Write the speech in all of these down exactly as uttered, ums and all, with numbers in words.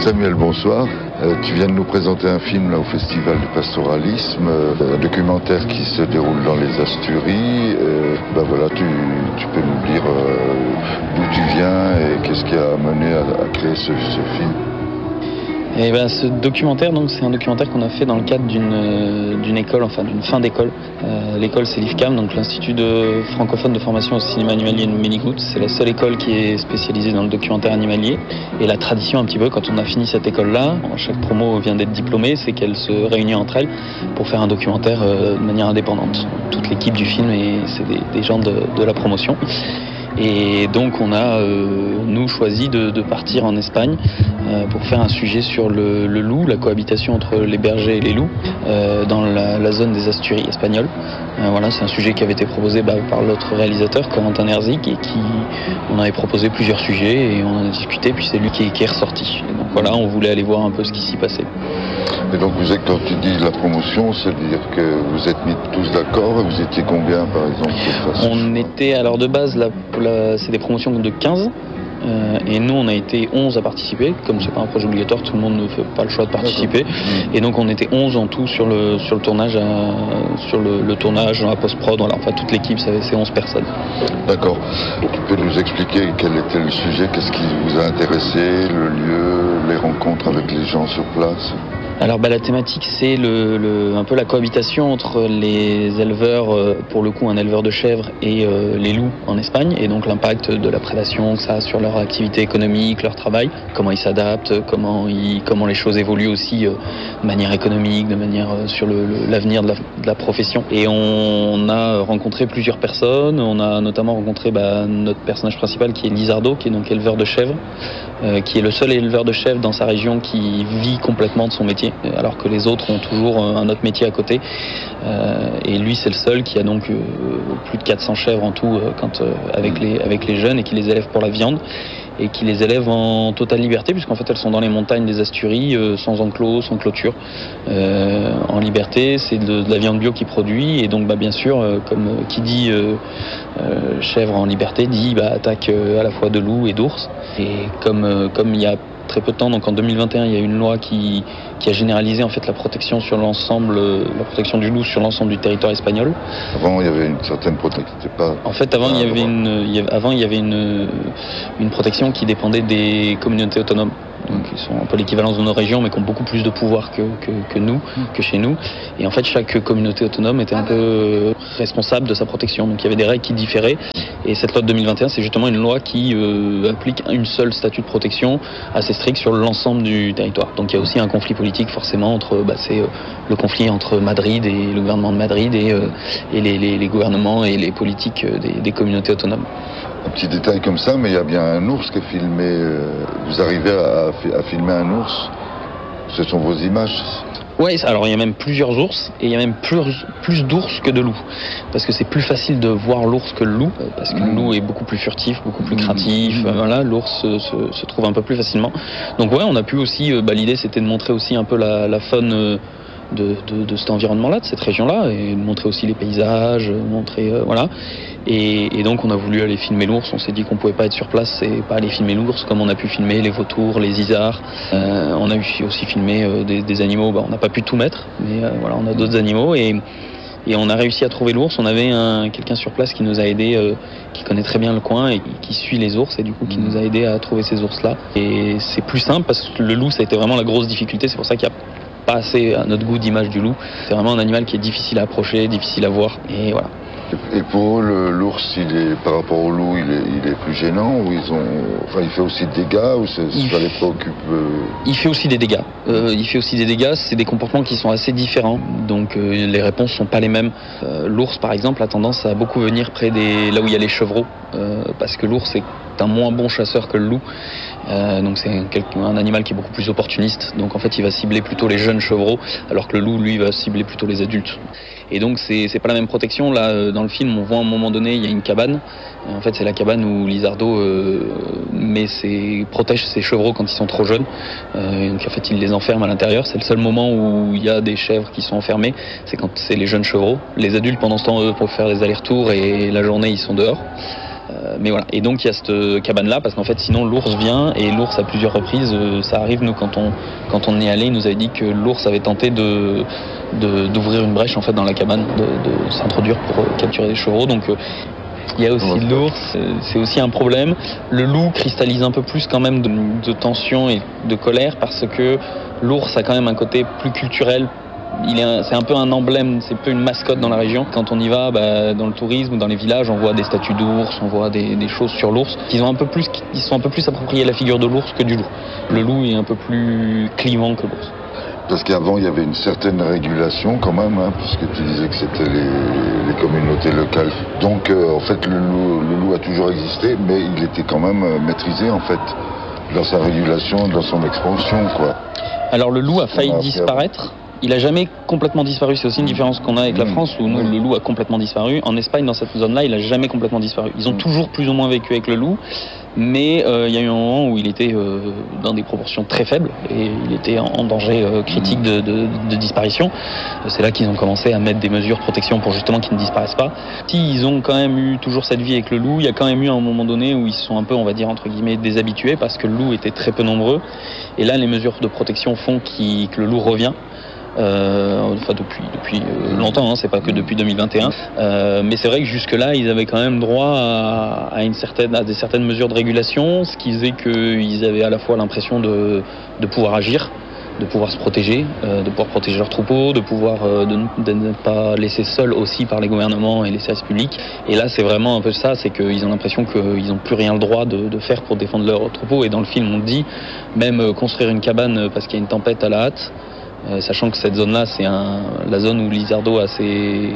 Samuel, bonsoir. Euh, tu viens de nous présenter un film là au Festival du Pastoralisme, euh, un documentaire qui se déroule dans les Asturies. Euh, ben voilà, tu, tu peux nous dire euh, d'où tu viens et qu'est-ce qui a mené à, à créer ce, ce film. Et ben, ce documentaire, donc, c'est un documentaire qu'on a fait dans le cadre d'une, euh, d'une école, enfin d'une fin d'école. Euh, l'école, c'est l'I F C A M, donc l'Institut de francophone de formation au cinéma animalier de Ménigout. C'est la seule école qui est spécialisée dans le documentaire animalier. Et la tradition, un petit peu, quand on a fini cette école-là, chaque promo vient d'être diplômée, c'est qu'elles se réunissent entre elles pour faire un documentaire euh, de manière indépendante. Toute l'équipe du film, et c'est des, des gens de, de la promotion. Et donc on a, euh, nous, choisi de, de partir en Espagne euh, pour faire un sujet sur le, le loup, la cohabitation entre les bergers et les loups euh, dans la, la zone des Asturies espagnoles. Euh, voilà, c'est un sujet qui avait été proposé bah, par l'autre réalisateur, Corentin Herzig, et qui, on avait proposé plusieurs sujets et on en a discuté, puis c'est lui qui, qui est ressorti. Et donc voilà, on voulait aller voir un peu ce qui s'y passait. Et donc vous êtes, quand tu dis la promotion, c'est-à-dire que vous êtes mis tous d'accord, vous étiez combien par exemple? On était, alors de base, la, la, c'est des promotions de quinze, euh, et nous on a été onze à participer. Comme c'est pas un projet obligatoire, tout le monde ne fait pas le choix de participer. D'accord. Et donc on était onze en tout sur le, sur le tournage, à, sur le, le tournage, dans la post-prod, voilà, enfin toute l'équipe, c'est onze personnes. D'accord. Tu peux nous expliquer quel était le sujet, qu'est-ce qui vous a intéressé, le lieu, les rencontres avec les gens sur place? Alors bah, la thématique, c'est le, le, un peu la cohabitation entre les éleveurs, euh, pour le coup un éleveur de chèvres, et euh, les loups en Espagne, et donc l'impact de la prédation que ça a sur leur activité économique, leur travail, comment ils s'adaptent, comment, ils, comment les choses évoluent aussi euh, de manière économique, de manière euh, sur le, le, l'avenir de la, de la profession. Et on, on a rencontré plusieurs personnes, on a notamment rencontré bah, notre personnage principal qui est Lizardo, qui est donc éleveur de chèvres, euh, qui est le seul éleveur de chèvres dans sa région qui vit complètement de son métier, alors que les autres ont toujours un autre métier à côté. Euh, et lui, c'est le seul qui a donc euh, plus de quatre cents chèvres en tout euh, quand, euh, avec, les, avec les jeunes, et qui les élève pour la viande, et qui les élève en totale liberté, puisqu'en fait elles sont dans les montagnes des Asturies, euh, sans enclos, sans clôture, euh, en liberté. C'est de, de la viande bio qu'il produit, et donc bah, bien sûr, euh, comme euh, qui dit euh, euh, chèvre en liberté, dit bah, attaque euh, à la fois de loups et d'ours. Et comme euh, comme il y a très peu de temps, donc en deux mille vingt et un, il y a une loi qui, qui a généralisé en fait la protection sur l'ensemble, la protection du loup sur l'ensemble du territoire espagnol. Avant, il y avait une certaine protection. Pas... En fait, avant, il y avait une, il y avait, avant, il y avait une, une protection qui dépendait des communautés autonomes. Donc ils sont un peu l'équivalence de nos régions, mais qui ont beaucoup plus de pouvoir que, que, que nous, que chez nous. Et en fait, chaque communauté autonome était un peu responsable de sa protection. Donc il y avait des règles qui différaient. Et cette loi de deux mille vingt et un, c'est justement une loi qui euh, applique une seule statut de protection assez strict sur l'ensemble du territoire. Donc il y a aussi un conflit politique forcément entre, bah, c'est euh, le conflit entre Madrid et le gouvernement de Madrid, et, euh, et les, les, les gouvernements et les politiques des, des communautés autonomes. Un petit détail comme ça, mais il y a bien un ours qui est filmé. Vous arrivez à, à filmer un ours? Ce sont vos images? Oui, alors il y a même plusieurs ours, et il y a même plus, plus d'ours que de loups. Parce que c'est plus facile de voir l'ours que le loup, parce que mmh. le loup est beaucoup plus furtif, beaucoup plus craintif. Mmh. Voilà, l'ours se, se, se trouve un peu plus facilement. Donc ouais, on a pu aussi, bah, l'idée c'était de montrer aussi un peu la, la faune euh, de, de, de cet environnement-là, de cette région-là, et de montrer aussi les paysages, montrer, euh, voilà. Et, et donc on a voulu aller filmer l'ours. On s'est dit qu'on pouvait pas être sur place et pas aller filmer l'ours, comme on a pu filmer les vautours, les isards. Euh, on a aussi filmé euh, des, des animaux. Bah, on n'a pas pu tout mettre, mais euh, voilà, on a d'autres animaux, et, et on a réussi à trouver l'ours. On avait un, quelqu'un sur place qui nous a aidé, euh, qui connaît très bien le coin et qui suit les ours, et du coup qui nous a aidé à trouver ces ours-là. Et c'est plus simple parce que le loup, ça a été vraiment la grosse difficulté. C'est pour ça qu'il y a pas assez à notre goût d'image du loup. C'est vraiment un animal qui est difficile à approcher, difficile à voir, et voilà. Et pour eux, l'ours, il est, par rapport au loup, il est, il est plus gênant, ou ils ont, enfin, il fait aussi des dégâts, ou ça, ça les préoccupe euh... Il fait aussi des dégâts. Euh, il fait aussi des dégâts. C'est des comportements qui sont assez différents, donc euh, les réponses sont pas les mêmes. Euh, l'ours, par exemple, a tendance à beaucoup venir près des, là où il y a les chevreaux, euh, parce que l'ours est un moins bon chasseur que le loup. Euh, donc c'est un, un animal qui est beaucoup plus opportuniste. Donc en fait, il va cibler plutôt les jeunes chevreaux, alors que le loup, lui, va cibler plutôt les adultes. Et donc c'est, c'est pas la même protection. Là, dans le film, on voit à un moment donné, il y a une cabane. En fait, c'est la cabane où Lizardo euh, met ses, protège ses chevreaux quand ils sont trop jeunes. Euh, donc en fait, il les enferme à l'intérieur. C'est le seul moment où il y a des chèvres qui sont enfermées, c'est quand c'est les jeunes chevreaux. Les adultes, pendant ce temps, eux, peuvent faire des allers-retours, et la journée, ils sont dehors. Euh, mais voilà. Et donc il y a cette cabane-là, parce qu'en fait sinon l'ours vient, et l'ours à plusieurs reprises, euh, ça arrive, nous quand on, quand on y allait, il nous avait dit que l'ours avait tenté de, de, d'ouvrir une brèche en fait dans la cabane, de, de s'introduire pour euh, capturer des chevreaux. Donc euh, il y a aussi l'ours, c'est aussi un problème. Le loup cristallise un peu plus quand même de, de tension et de colère, parce que l'ours a quand même un côté plus culturel. Il est un, c'est un peu un emblème, c'est un peu une mascotte dans la région. Quand on y va, bah, dans le tourisme, dans les villages, on voit des statues d'ours, on voit des, des choses sur l'ours. Ils ont un peu plus, ils sont un peu plus appropriés la figure de l'ours que du loup. Le loup est un peu plus clivant que l'ours. Parce qu'avant, il y avait une certaine régulation quand même, hein, puisque tu disais que c'était les, les communautés locales. Donc, euh, en fait, le loup, le loup a toujours existé, mais il était quand même euh, maîtrisé, en fait, dans sa régulation, dans son expansion, quoi. Alors, le loup a failli disparaître. Il n'a jamais complètement disparu. C'est aussi une différence qu'on a avec la France, où nous, le loup a complètement disparu. En Espagne, dans cette zone-là, il n'a jamais complètement disparu. Ils ont toujours plus ou moins vécu avec le loup, mais euh, il y a eu un moment où il était euh, dans des proportions très faibles, et il était en danger euh, critique de, de, de disparition. C'est là qu'ils ont commencé à mettre des mesures de protection pour justement qu'il ne disparaisse pas. Si ils ont quand même eu toujours cette vie avec le loup, il y a quand même eu un moment donné où ils se sont un peu, on va dire, entre guillemets, déshabitués, parce que le loup était très peu nombreux. Et là, les mesures de protection font qu'il, que le loup revient. Euh, enfin depuis depuis euh, longtemps, hein, c'est pas que depuis deux mille vingt et un, euh, mais c'est vrai que jusque là ils avaient quand même droit à, à une certaine à des certaines mesures de régulation, ce qui faisait qu'ils avaient à la fois l'impression de de pouvoir agir, de pouvoir se protéger, euh, de pouvoir protéger leurs troupeaux, de pouvoir euh, de, de ne pas laisser seuls aussi par les gouvernements et les services publics. Et là c'est vraiment un peu ça, c'est qu'ils ont l'impression qu'ils n'ont plus rien le droit de, de faire pour défendre leurs troupeaux. Et dans le film on dit même euh, construire une cabane parce qu'il y a une tempête à la hâte. Euh, sachant que cette zone-là, c'est un, la zone où Lizardo a ses,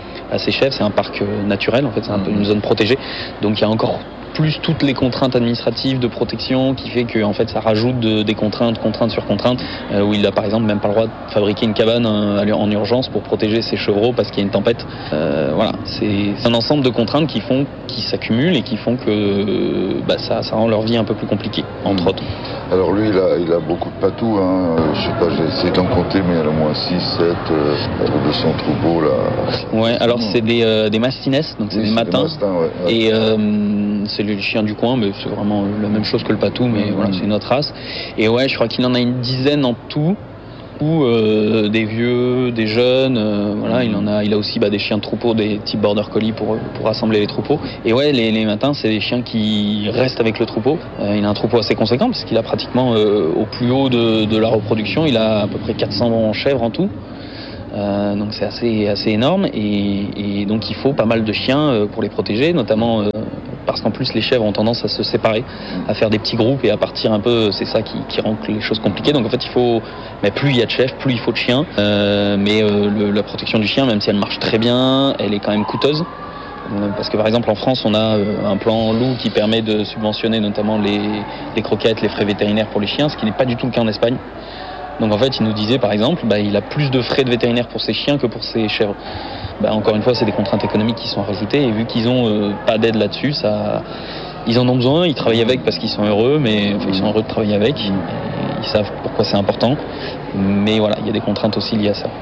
a ses chèvres, c'est un parc naturel, en fait, c'est un peu une zone protégée. Donc il y a encore plus toutes les contraintes administratives de protection qui fait que en fait ça rajoute de, des contraintes, contraintes sur contraintes, euh, où il a par exemple même pas le droit de fabriquer une cabane euh, en urgence pour protéger ses chevreaux parce qu'il y a une tempête. Euh, voilà, c'est, c'est un ensemble de contraintes qui font, qui s'accumulent et qui font que euh, bah, ça, ça rend leur vie un peu plus compliquée, entre mmh. autres. Alors lui, il a, il a beaucoup de patous, hein. Euh, je sais pas, j'ai essayé d'en compter, mais il y en a au moins six, sept euh, de son troupeau là. Ouais, alors c'est des, euh, des mastines, donc c'est oui, des matins, des mastins, ouais, ouais. Et euh, c'est le chien du coin, mais c'est vraiment la même chose que le patou, mais mmh. voilà, c'est une autre race. Et ouais, je crois qu'il en a une dizaine en tout. Ou euh, des vieux, des jeunes, euh, voilà, il en a, il a aussi bah, des chiens de troupeau, des types border collie pour pour rassembler les troupeaux. Et ouais, les, les matins, c'est des chiens qui restent avec le troupeau. Euh, il a un troupeau assez conséquent parce qu'il a pratiquement euh, au plus haut de, de la reproduction, il a à peu près quatre cents chèvres en tout. Euh, donc c'est assez assez énorme et, et donc il faut pas mal de chiens euh, pour les protéger, notamment euh, parce qu'en plus les chèvres ont tendance à se séparer, à faire des petits groupes et à partir un peu, c'est ça qui, qui rend les choses compliquées. Donc en fait il faut, mais plus il y a de chèvres, plus il faut de chiens. Euh, mais euh, le, la protection du chien, même si elle marche très bien, elle est quand même coûteuse. Parce que par exemple en France on a un plan loup qui permet de subventionner notamment les, les croquettes, les frais vétérinaires pour les chiens, ce qui n'est pas du tout le cas en Espagne. Donc en fait il nous disait par exemple, bah, il a plus de frais de vétérinaire pour ses chiens que pour ses chèvres. Bah, encore une fois c'est des contraintes économiques qui sont rajoutées et vu qu'ils ont euh, pas d'aide là-dessus, ça, ils en ont besoin, ils travaillent avec parce qu'ils sont heureux, mais enfin, ils sont heureux de travailler avec, ils savent pourquoi c'est important, mais voilà, il y a des contraintes aussi liées à ça.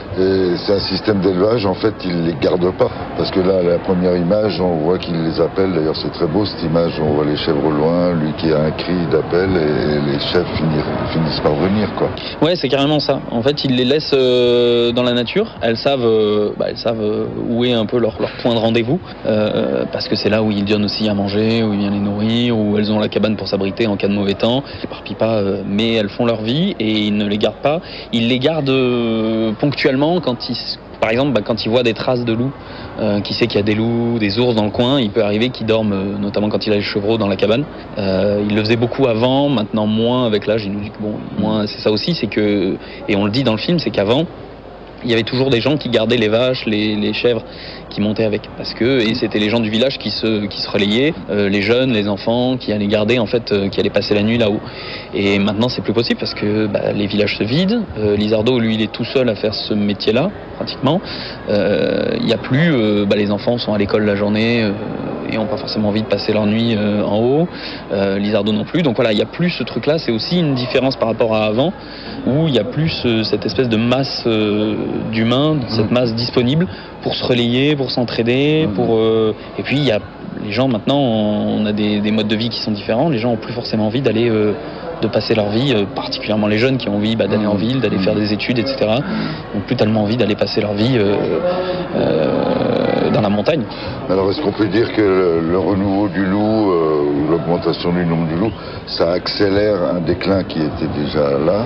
Et c'est un système d'élevage, en fait, ils les gardent pas. Parce que là, la première image, on voit qu'ils les appellent. D'ailleurs, c'est très beau, cette image. On voit les chèvres au loin, lui qui a un cri d'appel, et les chèvres finissent, finissent par venir, quoi. Ouais, c'est carrément ça. En fait, ils les laissent euh, dans la nature. Elles savent, euh, bah, elles savent euh, où est un peu leur, leur point de rendez-vous. Euh, parce que c'est là où ils donnent aussi à manger, où il vient les nourrir, où elles ont la cabane pour s'abriter en cas de mauvais temps. Elles éparpillent pas, euh, mais elles font leur vie, et ils ne les gardent pas. Ils les gardent euh, ponctuellement. Quand il, par exemple, bah, quand il voit des traces de loups, euh, qui sait qu'il y a des loups, des ours dans le coin, il peut arriver qu'ils dorment, euh, notamment quand il a les chevreaux dans la cabane. Euh, il le faisait beaucoup avant, maintenant moins avec l'âge. Il nous dit que bon, moins, c'est ça aussi, c'est que, et on le dit dans le film, c'est qu'avant, il y avait toujours des gens qui gardaient les vaches, les, les chèvres, qui montaient avec, parce que et c'était les gens du village qui se qui se relayaient, euh, les jeunes, les enfants, qui allaient garder en fait, euh, qui allaient passer la nuit là-haut. Et maintenant c'est plus possible parce que bah, les villages se vident. Euh, Lizardo, lui, il est tout seul à faire ce métier-là pratiquement. Il euh, y a plus, euh, bah, les enfants sont à l'école la journée. Euh, et n'ont pas forcément envie de passer leur nuit euh, en haut. Euh, Lizardo non plus. Donc voilà, il n'y a plus ce truc-là. C'est aussi une différence par rapport à avant, où il y a plus euh, cette espèce de masse euh, d'humains, cette masse disponible pour se relayer, pour s'entraider, pour euh, et puis il y a les gens maintenant, on a des, des modes de vie qui sont différents. Les gens ont plus forcément envie d'aller euh, de passer leur vie, euh, particulièrement les jeunes qui ont envie bah, d'aller en ville, d'aller faire des études, et cetera. N'ont plus tellement envie d'aller passer leur vie euh, euh, dans la montagne. Alors est-ce qu'on peut dire que le, le renouveau du loup, euh, ou l'augmentation du nombre du loup, ça accélère un déclin qui était déjà là?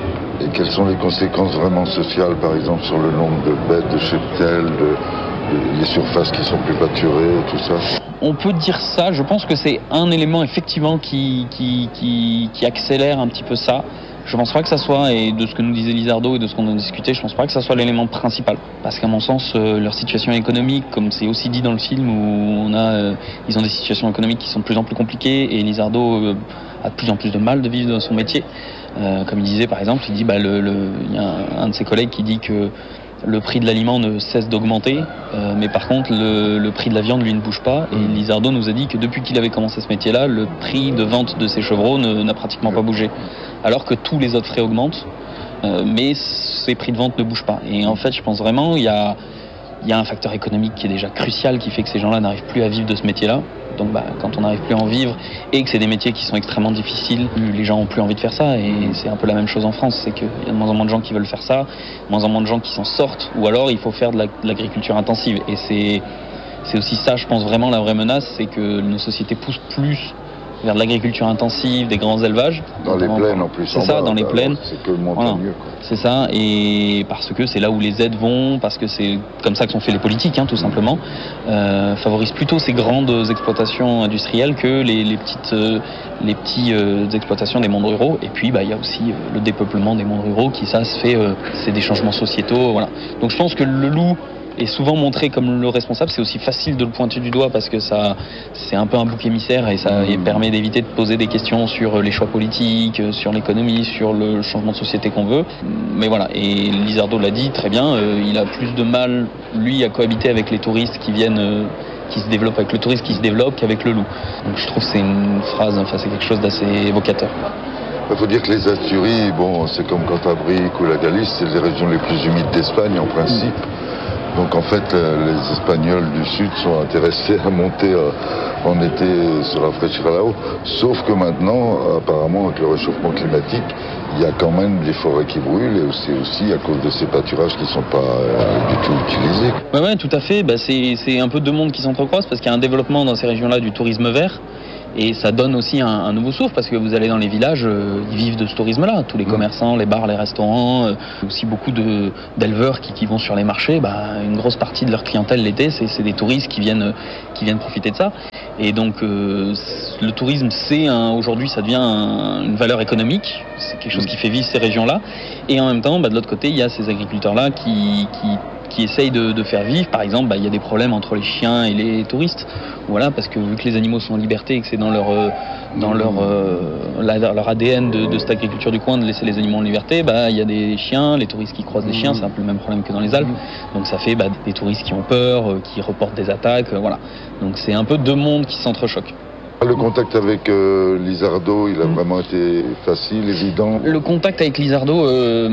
Et quelles sont les conséquences vraiment sociales, par exemple, sur le nombre de bêtes, de cheptels, de, de, les surfaces qui sont plus pâturées, tout ça? On peut dire ça, je pense que c'est un élément effectivement qui, qui, qui, qui accélère un petit peu ça. Je pense pas que ça soit, et de ce que nous disait Lizardo et de ce qu'on a discuté, je pense pas que ça soit l'élément principal. Parce qu'à mon sens, euh, leur situation économique, comme c'est aussi dit dans le film, où on a, euh, ils ont des situations économiques qui sont de plus en plus compliquées, et Lizardo euh, a de plus en plus de mal de vivre dans son métier. Euh, comme il disait par exemple, il dit, bah, le, le, il y a un, un de ses collègues qui dit que le prix de l'aliment ne cesse d'augmenter, euh, mais par contre le, le prix de la viande lui ne bouge pas. Et Lizardo nous a dit que depuis qu'il avait commencé ce métier-là, le prix de vente de ses chevreaux ne, n'a pratiquement pas bougé, alors que tous les autres frais augmentent, euh, mais ses prix de vente ne bougent pas. Et en fait, je pense vraiment il y a il y a un facteur économique qui est déjà crucial, qui fait que ces gens-là n'arrivent plus à vivre de ce métier-là. Donc bah, quand on n'arrive plus à en vivre et que c'est des métiers qui sont extrêmement difficiles, les gens n'ont plus envie de faire ça. Et c'est un peu la même chose en France, c'est qu'il y a de moins en moins de gens qui veulent faire ça, de moins en moins de gens qui s'en sortent, ou alors il faut faire de, la, de l'agriculture intensive. Et c'est, c'est aussi ça, je pense vraiment la vraie menace, c'est que nos sociétés poussent plus vers de l'agriculture intensive, des grands élevages. Dans les plaines en plus. C'est ça, dans les plaines. C'est que le montagneux. Voilà. C'est ça, et parce que c'est là où les aides vont, parce que c'est comme ça que sont faits les politiques, hein, tout simplement, euh, favorisent plutôt ces grandes exploitations industrielles que les, les petites, euh, les petits euh, exploitations des mondes ruraux. Et puis, bah, il y a aussi euh, le dépeuplement des mondes ruraux qui, ça, se fait, euh, c'est des changements sociétaux, voilà. Donc, je pense que le loup est souvent montré comme le responsable. C'est aussi facile de le pointer du doigt parce que ça, c'est un peu un bouc émissaire et ça mmh. permet d'éviter de poser des questions sur les choix politiques, sur l'économie, sur le changement de société qu'on veut. Mais voilà, et Lizardo l'a dit très bien, euh, il a plus de mal, lui, à cohabiter avec les touristes qui viennent, euh, qui se développent, avec le tourisme qui se développe qu'avec le loup. Donc je trouve que c'est une phrase, enfin c'est quelque chose d'assez évocateur. Il faut dire que les Asturies, bon, c'est comme Cantabrique ou la Galice, c'est les régions les plus humides d'Espagne en principe. Mmh. Donc en fait, les Espagnols du Sud sont intéressés à monter en été sur la fraîcheur là-haut. Sauf que maintenant, apparemment, avec le réchauffement climatique, il y a quand même des forêts qui brûlent et c'est aussi à cause de ces pâturages qui ne sont pas euh, du tout utilisés. Oui, ouais, tout à fait. Bah, c'est, c'est un peu deux mondes qui s'entrecroisent parce qu'il y a un développement dans ces régions-là du tourisme vert. Et ça donne aussi un, un nouveau souffle parce que vous allez dans les villages, euh, ils vivent de ce tourisme-là. Tous les commerçants, les bars, les restaurants, euh, aussi beaucoup de, d'éleveurs qui, qui vont sur les marchés. Bah, une grosse partie de leur clientèle l'été, c'est, c'est des touristes qui viennent, qui viennent profiter de ça. Et donc euh, le tourisme, c'est un, aujourd'hui, ça devient un, une valeur économique. C'est quelque chose qui fait vivre ces régions-là. Et en même temps, bah, de l'autre côté, il y a ces agriculteurs-là qui, qui qui essayent de, de faire vivre. Par exemple, bah, il y a des problèmes entre les chiens et les touristes. Voilà, parce que vu que les animaux sont en liberté et que c'est dans leur, euh, dans leur, euh, la, leur A D N de, de cette agriculture du coin de laisser les animaux en liberté, bah, il y a des chiens, les touristes qui croisent les chiens, c'est un peu le même problème que dans les Alpes. Donc ça fait bah, des touristes qui ont peur, euh, qui reportent des attaques, euh, voilà. Donc c'est un peu deux mondes qui s'entrechoquent. Le contact avec euh, Lizardo, il a mmh. vraiment été facile, évident. Le contact avec Lizardo, euh,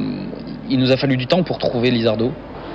il nous a fallu du temps pour trouver Lizardo.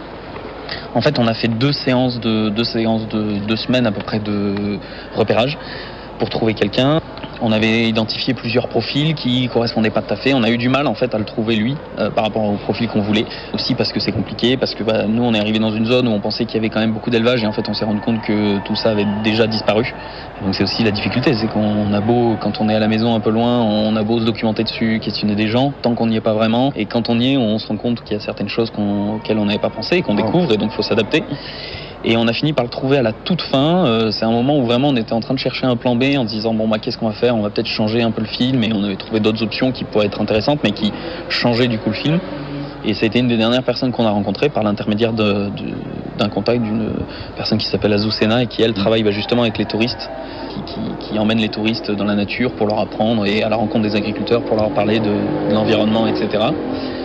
En fait, on a fait deux séances de deux séances de deux semaines à peu près de repérage pour trouver quelqu'un. On avait identifié plusieurs profils qui correspondaient pas tout à fait. On a eu du mal en fait à le trouver lui euh, par rapport au profil qu'on voulait. Aussi parce que c'est compliqué, parce que bah, nous on est arrivé dans une zone où on pensait qu'il y avait quand même beaucoup d'élevage et en fait on s'est rendu compte que tout ça avait déjà disparu. Donc c'est aussi la difficulté, c'est qu'on a beau, quand on est à la maison un peu loin, on a beau se documenter dessus, questionner des gens, tant qu'on n'y est pas vraiment. Et quand on y est, on se rend compte qu'il y a certaines choses qu'on, auxquelles on n'avait pas pensé et qu'on découvre et donc il faut s'adapter. Et on a fini par le trouver à la toute fin. Euh, c'est un moment où vraiment on était en train de chercher un plan B en se disant bon bah qu'est-ce qu'on va faire ? On va peut-être changer un peu le film et on avait trouvé d'autres options qui pourraient être intéressantes mais qui changeaient du coup le film. Et ça a été une des dernières personnes qu'on a rencontrées par l'intermédiaire de, de, d'un contact d'une personne qui s'appelle Azucena et qui elle travaille bah, justement avec les touristes, qui, qui, qui emmène les touristes dans la nature pour leur apprendre et à la rencontre des agriculteurs pour leur parler de, de l'environnement, et cetera.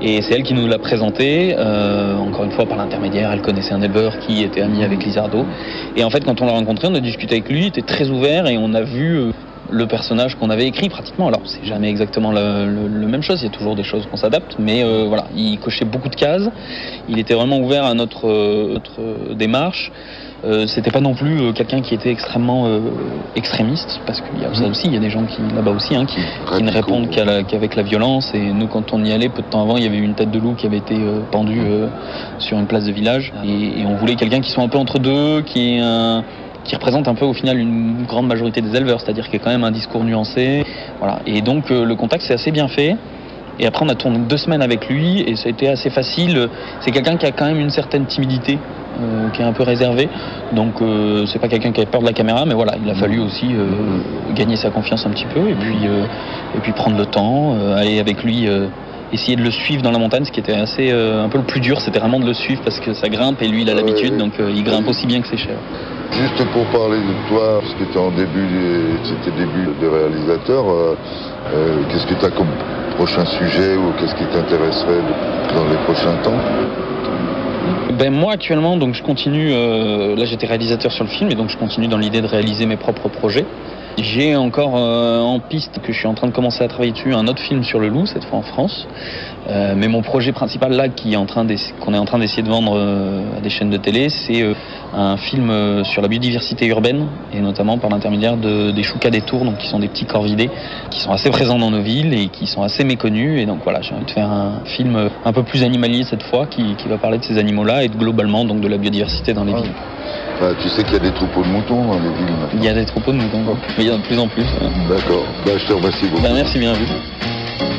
Et c'est elle qui nous l'a présenté, euh, encore une fois par l'intermédiaire, elle connaissait un éleveur qui était ami avec Lizardo. Et en fait, quand on l'a rencontré, on a discuté avec lui, il était très ouvert et on a vu euh, le personnage qu'on avait écrit pratiquement. Alors, c'est jamais exactement la, le, le même chose, il y a toujours des choses qu'on s'adapte, mais euh, voilà, il cochait beaucoup de cases, il était vraiment ouvert à notre, euh, notre démarche. Euh, c'était pas non plus euh, quelqu'un qui était extrêmement euh, extrémiste, parce qu'il y a ça aussi, il y a des gens qui là-bas aussi hein, qui, qui ne répondent qu'à la, qu'avec la violence. Et nous, quand on y allait, peu de temps avant, il y avait une tête de loup qui avait été euh, pendue euh, sur une place de village, et, et on voulait quelqu'un qui soit un peu entre deux, qui est un qui représente un peu au final une grande majorité des éleveurs, c'est-à-dire qu'il y a quand même un discours nuancé, voilà. Et donc euh, le contact s'est assez bien fait. Et après on a tourné deux semaines avec lui et ça a été assez facile. C'est quelqu'un qui a quand même une certaine timidité, euh, qui est un peu réservé. Donc euh, c'est pas quelqu'un qui a peur de la caméra, mais voilà, il a fallu aussi euh, gagner sa confiance un petit peu et puis euh, et puis prendre le temps, euh, aller avec lui. Euh, essayer de le suivre dans la montagne, ce qui était assez euh, un peu le plus dur, c'était vraiment de le suivre parce que ça grimpe et lui il a l'habitude, donc euh, il grimpe aussi bien que ses chèvres. Juste pour parler de toi, parce que tu es en début, c'était début de réalisateur, euh, euh, qu'est-ce que tu as comme prochain sujet ou qu'est-ce qui t'intéresserait dans les prochains temps? Ben moi actuellement, donc je continue, euh, là j'étais réalisateur sur le film et donc je continue dans l'idée de réaliser mes propres projets. J'ai encore euh, en piste que je suis en train de commencer à travailler dessus un autre film sur le loup, cette fois en France. Euh, mais mon projet principal là, qui est en train qu'on est en train d'essayer de vendre euh, à des chaînes de télé, c'est euh, un film euh, sur la biodiversité urbaine et notamment par l'intermédiaire de, des choucas des tours, donc qui sont des petits corvidés qui sont assez présents dans nos villes et qui sont assez méconnus. Et donc voilà, j'ai envie de faire un film un peu plus animalier cette fois, qui, qui va parler de ces animaux-là et de, globalement donc de la biodiversité dans les villes. Bah, tu sais qu'il y a des troupeaux de moutons dans les villes maintenant. Il y a des troupeaux de moutons, mais il y en a de plus en plus. D'accord. Bah, je te remercie beaucoup. Bah, merci bien vu.